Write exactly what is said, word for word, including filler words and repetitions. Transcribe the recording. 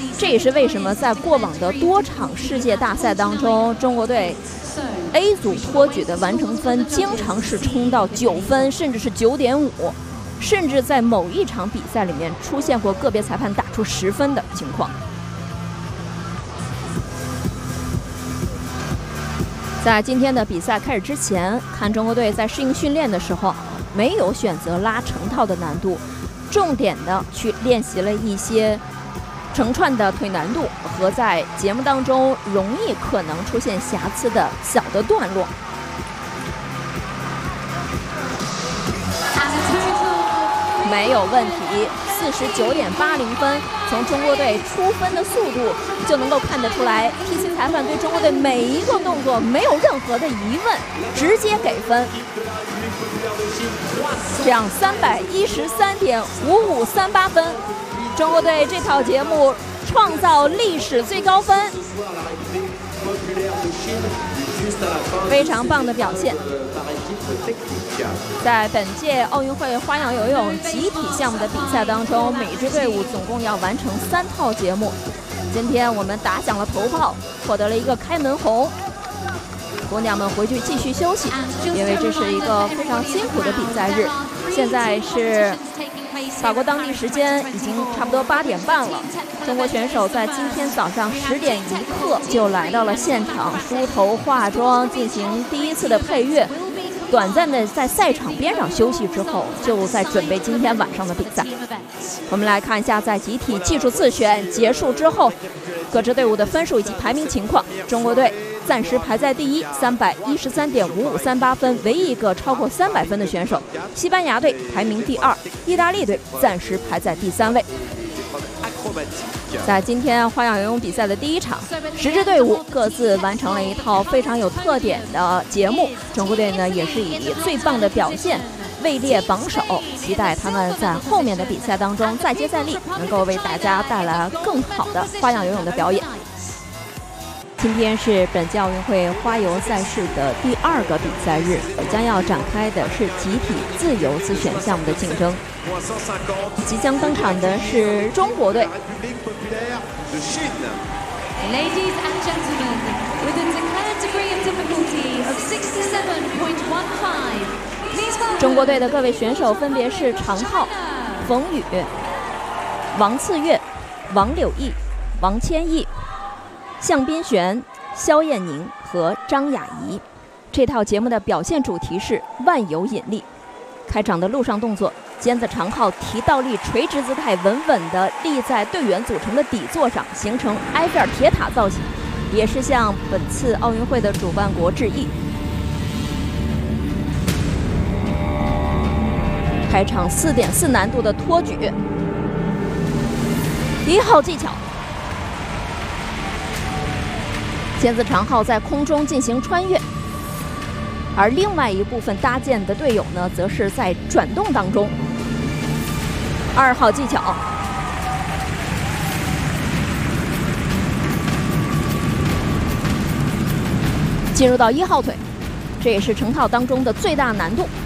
这也是为什么在过往的多场世界大赛当中，中国队 A 组托举的完成分经常是冲到九分，甚至是九点五，甚至在某一场比赛里面出现过个别裁判打出十分的情况。在今天的比赛开始之前，看中国队在适应训练的时候，没有选择拉成套的难度，重点的去练习了一些成串的腿难度和在节目当中容易可能出现瑕疵的小的段落。没有问题，四十九点八零分，从中国队出分的速度就能够看得出来 ，P C 裁判对中国队每一个动作没有任何的疑问，直接给分。这样三百一十三点五五三八分，中国队这套节目创造历史最高分，非常棒的表现。在本届奥运会花样游泳集体项目的比赛当中，每支队伍总共要完成三套节目。今天我们打响了头炮，获得了一个开门红。姑娘们回去继续休息，因为这是一个非常辛苦的比赛日。现在是法国当地时间已经差不多八点半了。中国选手在今天早上十点一刻就来到了现场，梳头化妆，进行第一次的配乐。短暂的在赛场边上休息之后，就在准备今天晚上的比赛。我们来看一下，在集体技术自选结束之后，各支队伍的分数以及排名情况。中国队暂时排在第一，三百一十三点五五三八分，唯一一个超过三百分的选手。西班牙队排名第二，意大利队暂时排在第三位。在今天花样游泳比赛的第一场，十支队伍各自完成了一套非常有特点的节目。中国队呢也是以最棒的表现位列榜首，期待他们在后面的比赛当中再接再厉，能够为大家带来更好的花样游泳的表演。今天是本届奥运会花游赛事的第二个比赛日，将要展开的是集体自由自选项目的竞争。即将登场的是中国队。 Ladies and gentlemen, with a declared degree of difficulty of sixty-seven point one five, please welcome 中国队的各位选手分别是常浩、冯宇、王次月、王柳毅、王千毅、向斌璇、肖艳宁和张雅怡。这套节目的表现主题是万有引力。开场的陆上动作，尖子长号提倒立垂直姿态，稳稳地立在队员组成的底座上，形成埃菲尔铁塔造型，也是向本次奥运会的主办国致意。开场四点四难度的托举，一号技巧。尖子长号在空中进行穿越，而另外一部分搭建的队友呢，则是在转动当中。二号技巧，进入到一号腿，这也是成套当中的最大难度。